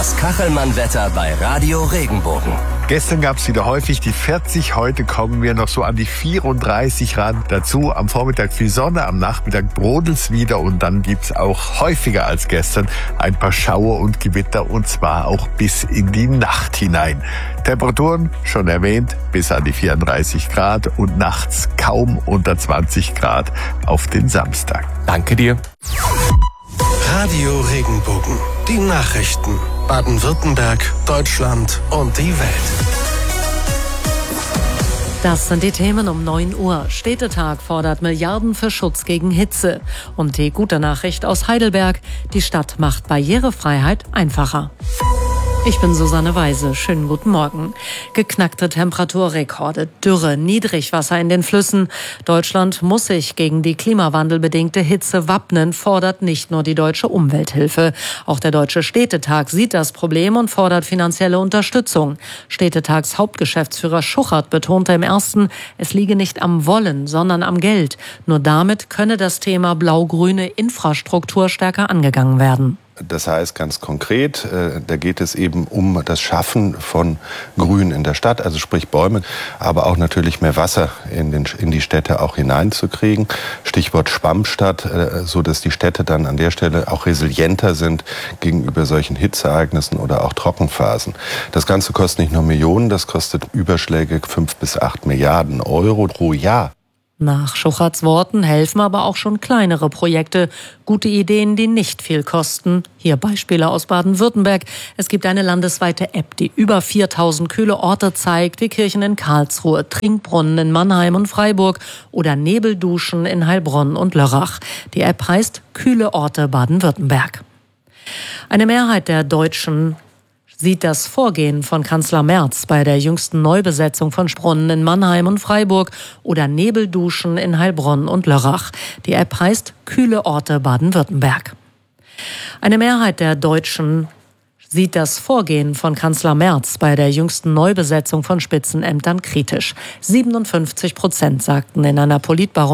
Das Kachelmann-Wetter bei Radio Regenbogen. Gestern gab es wieder häufig die 40, heute kommen wir noch so an die 34 ran. Dazu am Vormittag viel Sonne, am Nachmittag brodelt's wieder und dann gibt's auch häufiger als gestern ein paar Schauer und Gewitter und zwar auch bis in die Nacht hinein. Temperaturen, schon erwähnt, bis an die 34 Grad und nachts kaum unter 20 Grad auf den Samstag. Danke dir. Radio Regenbogen. Die Nachrichten. Baden-Württemberg, Deutschland und die Welt. Das sind die Themen um 9 Uhr. Städtetag fordert Milliarden für Schutz gegen Hitze. Und die gute Nachricht aus Heidelberg. Die Stadt macht Barrierefreiheit einfacher. Ich bin Susanne Weise. Schönen guten Morgen. Geknackte Temperaturrekorde, Dürre, Niedrigwasser in den Flüssen. Deutschland muss sich gegen die klimawandelbedingte Hitze wappnen, fordert nicht nur die Deutsche Umwelthilfe. Auch der Deutsche Städtetag sieht das Problem und fordert finanzielle Unterstützung. Städtetags Hauptgeschäftsführer Schuchert betonte im ersten, es liege nicht am Wollen, sondern am Geld. Nur damit könne das Thema blau-grüne Infrastruktur stärker angegangen werden. Das heißt ganz konkret, da geht es eben um das Schaffen von Grün in der Stadt, also sprich Bäume, aber auch natürlich mehr Wasser in die Städte auch hineinzukriegen. Stichwort Schwammstadt, so dass die Städte dann an der Stelle auch resilienter sind gegenüber solchen Hitzeereignissen oder auch Trockenphasen. Das Ganze kostet nicht nur Millionen, das kostet Überschläge 5 bis 8 Milliarden Euro pro Jahr. Nach Schucherts Worten helfen aber auch schon kleinere Projekte, gute Ideen, die nicht viel kosten. Hier Beispiele aus Baden-Württemberg. Es gibt eine landesweite App, die über 4000 kühle Orte zeigt, wie Kirchen in Karlsruhe, Trinkbrunnen in Mannheim und Freiburg oder Nebelduschen in Heilbronn und Lörrach. Die App heißt Kühle Orte Baden-Württemberg. Eine Mehrheit der Deutschen sieht das Vorgehen von Kanzler Merz bei der jüngsten Neubesetzung von Brunnen in Mannheim und Freiburg oder Nebelduschen in Heilbronn und Lörrach. Die App heißt Kühle Orte Baden-Württemberg. Eine Mehrheit der Deutschen sieht das Vorgehen von Kanzler Merz bei der jüngsten Neubesetzung von Spitzenämtern kritisch. 57% sagten in einer Politbarometer